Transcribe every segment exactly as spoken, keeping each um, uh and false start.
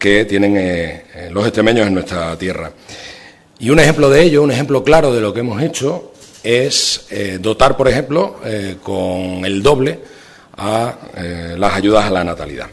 que tienen eh, los extremeños en nuestra tierra. Y un ejemplo de ello, un ejemplo claro de lo que hemos hecho, es eh, dotar, por ejemplo, eh, con el doble a eh, las ayudas a la natalidad.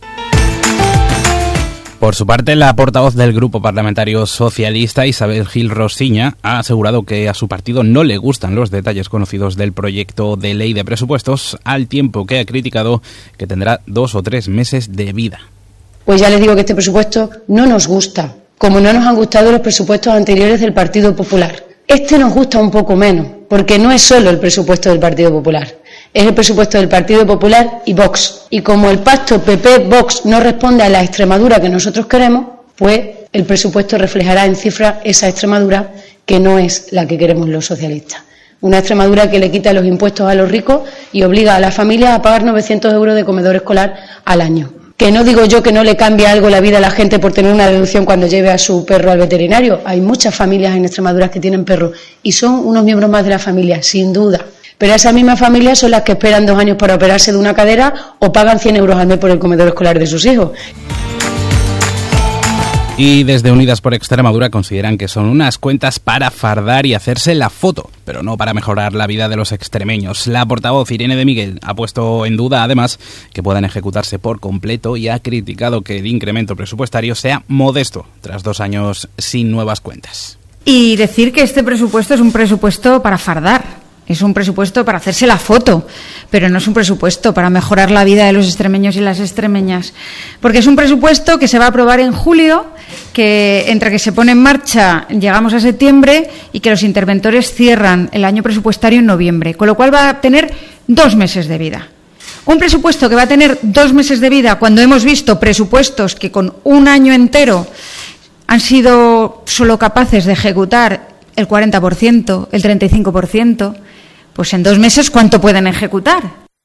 Por su parte, la portavoz del Grupo Parlamentario Socialista, Isabel Gil Rosiña, ha asegurado que a su partido no le gustan los detalles conocidos del proyecto de ley de presupuestos, al tiempo que ha criticado que tendrá dos o tres meses de vida. Pues ya les digo que este presupuesto no nos gusta, como no nos han gustado los presupuestos anteriores del Partido Popular. Este nos gusta un poco menos, porque no es solo el presupuesto del Partido Popular, es el presupuesto del Partido Popular y Vox. Y como el pacto P P-Vox no responde a la Extremadura que nosotros queremos, pues el presupuesto reflejará en cifras esa Extremadura que no es la que queremos los socialistas. Una Extremadura que le quita los impuestos a los ricos y obliga a las familias a pagar novecientos euros de comedor escolar al año. Que no digo yo que no le cambie algo la vida a la gente por tener una deducción cuando lleve a su perro al veterinario. Hay muchas familias en Extremadura que tienen perros y son unos miembros más de la familia, sin duda. Pero esas mismas familias son las que esperan dos años para operarse de una cadera o pagan cien euros al mes por el comedor escolar de sus hijos. Y desde Unidas por Extremadura consideran que son unas cuentas para fardar y hacerse la foto, pero no para mejorar la vida de los extremeños. La portavoz Irene de Miguel ha puesto en duda, además, que puedan ejecutarse por completo y ha criticado que el incremento presupuestario sea modesto tras dos años sin nuevas cuentas. Y decir que este presupuesto es un presupuesto para fardar. Es un presupuesto para hacerse la foto, pero no es un presupuesto para mejorar la vida de los extremeños y las extremeñas. Porque es un presupuesto que se va a aprobar en julio, que entre que se pone en marcha llegamos a septiembre y que los interventores cierran el año presupuestario en noviembre, con lo cual va a tener dos meses de vida. Un presupuesto que va a tener dos meses de vida cuando hemos visto presupuestos que con un año entero han sido solo capaces de ejecutar el cuarenta por ciento, el treinta y cinco por ciento, pues en dos meses, ¿cuánto pueden ejecutar?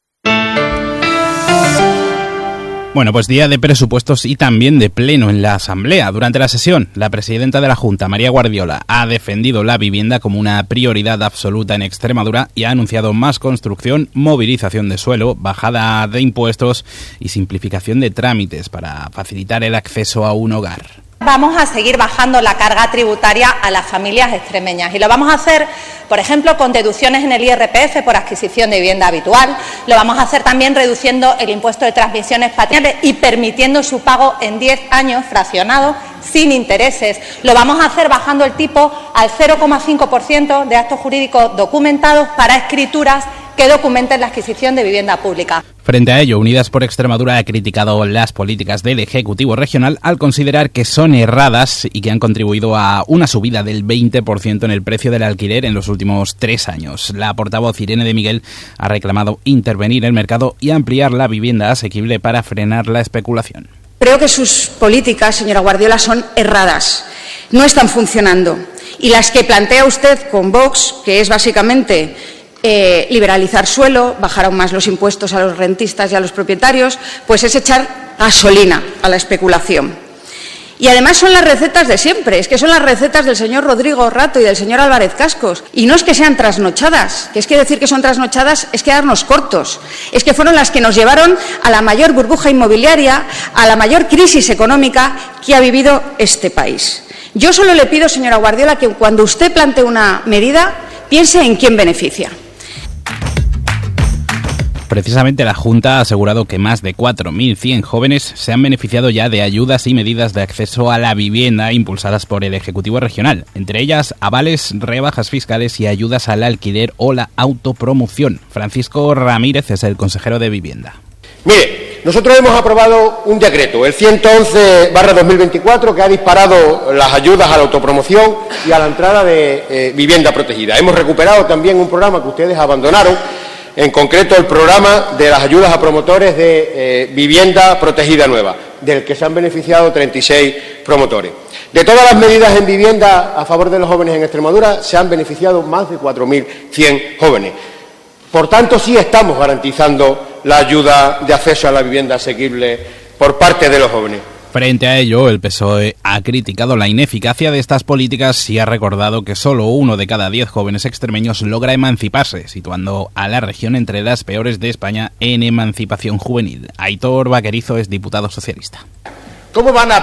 Bueno, pues día de presupuestos y también de pleno en la Asamblea. Durante la sesión, la presidenta de la Junta, María Guardiola, ha defendido la vivienda como una prioridad absoluta en Extremadura y ha anunciado más construcción, movilización de suelo, bajada de impuestos y simplificación de trámites para facilitar el acceso a un hogar. Vamos a seguir bajando la carga tributaria a las familias extremeñas y lo vamos a hacer, por ejemplo, con deducciones en el I R P F por adquisición de vivienda habitual. Lo vamos a hacer también reduciendo el impuesto de transmisiones patrimoniales y permitiendo su pago en diez años fraccionado sin intereses. Lo vamos a hacer bajando el tipo al cero coma cinco por ciento de actos jurídicos documentados para escrituras que documenten la adquisición de vivienda pública. Frente a ello, Unidas por Extremadura ha criticado las políticas del Ejecutivo Regional al considerar que son erradas y que han contribuido a una subida del veinte por ciento en el precio del alquiler en los últimos tres años. La portavoz Irene de Miguel ha reclamado intervenir el mercado y ampliar la vivienda asequible para frenar la especulación. Creo que sus políticas, señora Guardiola, son erradas, no están funcionando. Y las que plantea usted con Vox, que es básicamente Eh, liberalizar suelo, bajar aún más los impuestos a los rentistas y a los propietarios, pues es echar gasolina a la especulación. Y además son las recetas de siempre, es que son las recetas del señor Rodrigo Rato y del señor Álvarez Cascos. Y no es que sean trasnochadas, que es que decir que son trasnochadas es quedarnos cortos. Es que fueron las que nos llevaron a la mayor burbuja inmobiliaria, a la mayor crisis económica que ha vivido este país. Yo solo le pido, señora Guardiola, que cuando usted plantee una medida, piense en quién beneficia. Precisamente la Junta ha asegurado que más de cuatro mil cien jóvenes se han beneficiado ya de ayudas y medidas de acceso a la vivienda impulsadas por el Ejecutivo Regional, entre ellas avales, rebajas fiscales y ayudas al alquiler o la autopromoción. Francisco Ramírez es el consejero de Vivienda. Mire, nosotros hemos aprobado un decreto, el ciento once barra dos mil veinticuatro, que ha disparado las ayudas a la autopromoción y a la entrada de eh, vivienda protegida. Hemos recuperado también un programa que ustedes abandonaron, en concreto el programa de las ayudas a promotores de eh, vivienda protegida nueva, del que se han beneficiado treinta y seis promotores. De todas las medidas en vivienda a favor de los jóvenes en Extremadura, se han beneficiado más de cuatro mil cien jóvenes. Por tanto, sí estamos garantizando la ayuda de acceso a la vivienda asequible por parte de los jóvenes. Frente a ello, el P S O E ha criticado la ineficacia de estas políticas y ha recordado que solo uno de cada diez jóvenes extremeños logra emanciparse, situando a la región entre las peores de España en emancipación juvenil. Aitor Vaquerizo es diputado socialista. ¿Cómo van a